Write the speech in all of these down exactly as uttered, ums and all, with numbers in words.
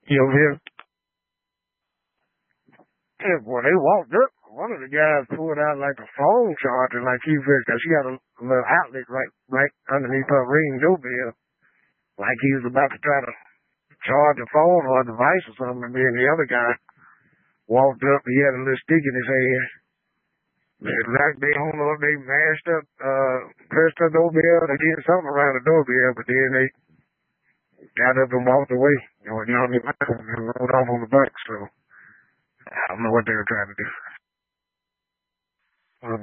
You over here? Yeah, boy, they walked up. One of the guys pulled out like a phone charger, like he was, cause she got a little outlet right, right underneath her ring doorbell, like he was about to try to charge a phone or a device or something. And then the other guy walked up. He had a little stick in his hand. They knocked their home up. They mashed up, uh, pressed the doorbell. They did something around the doorbell, but then they got up and walked away. You know, you know, they rode off on the bike. So I don't know what they were trying to do. Um,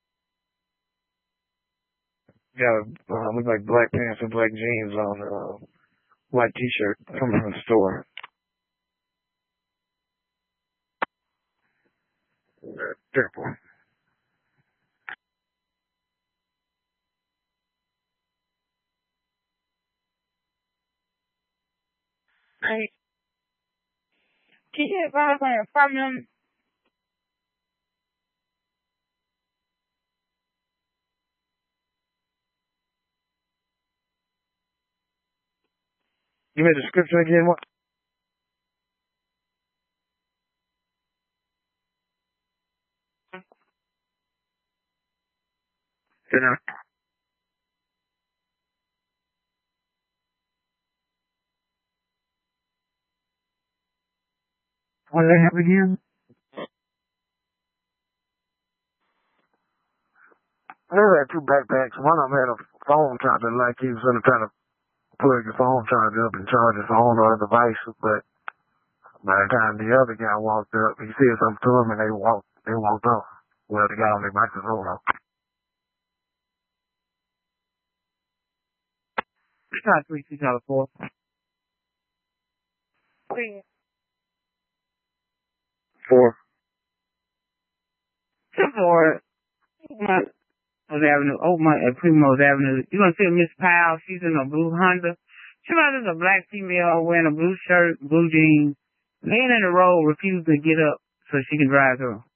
got a uh, look like black pants and black jeans on, uh, white t-shirt coming from the store. Uh, terrible. Hey, can you advise on your problem? You made the description again? What? You know? What did they have again? They had two backpacks. One of them had a phone charger, like he was going to try to plug your phone charger up and charge his phone or a device. But by the time the other guy walked up, he said something to him and they walked, they walked off. Well, the guy on their bike was rolled off. It's not three, two, dollar four. Please. Four. Two more. Primrose Avenue, Oakmont at Primrose Avenue. You're gonna see Miss Powell. She's in a blue Honda. She is a black female wearing a blue shirt, blue jeans, laying in the road, refusing to get up so she can drive through.